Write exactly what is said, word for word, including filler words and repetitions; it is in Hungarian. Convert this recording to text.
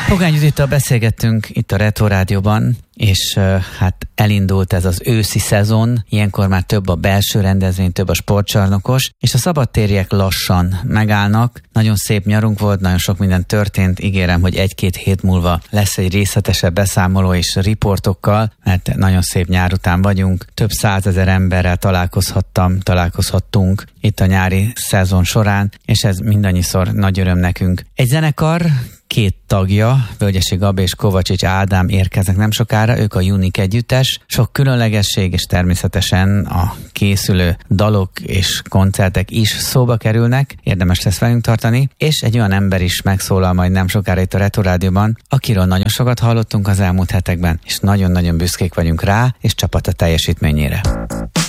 Pogány Judittal beszélgettünk itt a Retro Rádióban, és uh, hát elindult ez az őszi szezon, ilyenkor már több a belső rendezvény, több a sportcsarnokos, és a szabadtériek lassan megállnak. Nagyon szép nyarunk volt, nagyon sok minden történt, ígérem, hogy egy-két hét múlva lesz egy részletesebb beszámoló és riportokkal, mert nagyon szép nyár után vagyunk. Több százezer emberrel találkozhattam, találkozhattunk itt a nyári szezon során, és ez mindannyiszor nagy öröm nekünk. Egy zenekar, két tagja, Völgyesi Gabi és Kovacsics Ádám érkeznek nem sokára, ők a Unik együttes. Sok különlegesség és természetesen a készülő dalok és koncertek is szóba kerülnek, érdemes lesz velünk tartani, és egy olyan ember is megszólal majd nem sokára itt a Retro Rádióban, akiről nagyon sokat hallottunk az elmúlt hetekben, és nagyon-nagyon büszkék vagyunk rá, és csapata teljesítményére.